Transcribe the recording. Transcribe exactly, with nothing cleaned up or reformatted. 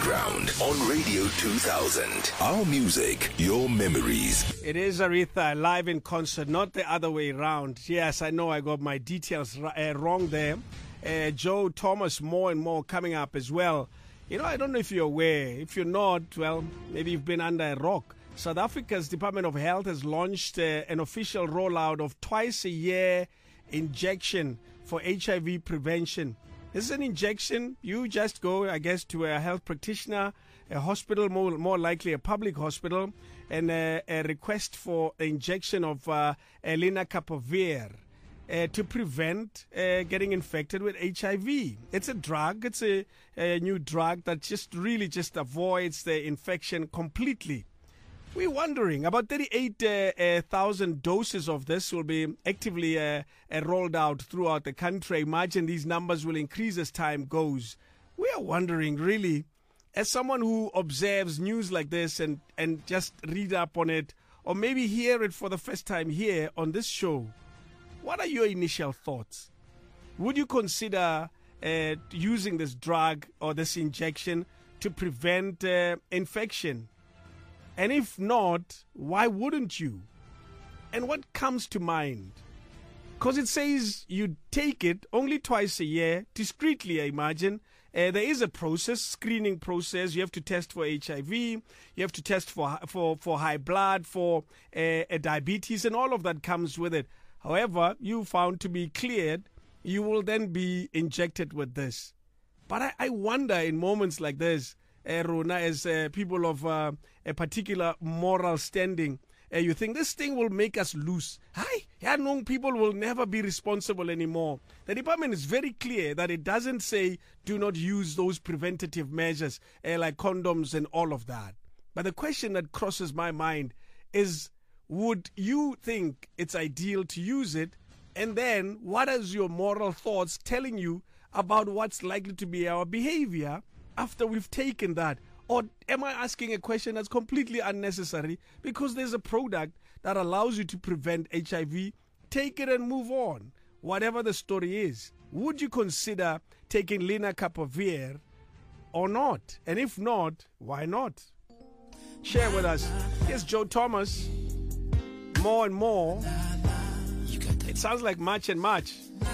Underground on Radio two thousand. Our music, your memories. It is Aretha live in concert, not the other way around. Yes, I know I got my details uh, wrong there. Uh, Joe Thomas, more and more coming up as well. You know, I don't know if you're aware. If you're not, well, maybe you've been under a rock. South Africa's Department of Health has launched uh, an official rollout of twice a year injection for H I V prevention. This is an injection. You just go, I guess, to a health practitioner, a hospital, more, more likely a public hospital, and uh, a request for the injection of uh, lenacapavir uh, to prevent uh, getting infected with H I V. It's a drug. It's a, a new drug that just really just avoids the infection completely. We're wondering, about thirty-eight thousand doses of this will be actively uh, uh, rolled out throughout the country. I imagine these numbers will increase as time goes. We are wondering, really, as someone who observes news like this and, and just read up on it, or maybe hear it for the first time here on this show, what are your initial thoughts? Would you consider uh, using this drug or this injection to prevent uh, infection? And if not, why wouldn't you? And what comes to mind? Because it says you take it only twice a year, discreetly, I imagine. Uh, there is a process, screening process. You have to test for H I V. You have to test for for, for high blood, for uh, uh, diabetes, and all of that comes with it. However, you found to be cleared, you will then be injected with this. But I, I wonder in moments like this, Uh, Rona, as uh, people of uh, a particular moral standing, uh, you think this thing will make us loose. Hi, young people will never be responsible anymore. The department is very clear that it doesn't say do not use those preventative measures uh, like condoms and all of that. But the question that crosses my mind is, would you think it's ideal to use it? And then what is your moral thoughts telling you about what's likely to be our behavior after we've taken that? Or am I asking a question that's completely unnecessary because there's a product that allows you to prevent H I V? Take it and move on. Whatever the story is, would you consider taking lenacapavir or not? And if not, why not? Share with us. Here's Joe Thomas. More and more. It sounds like much and much.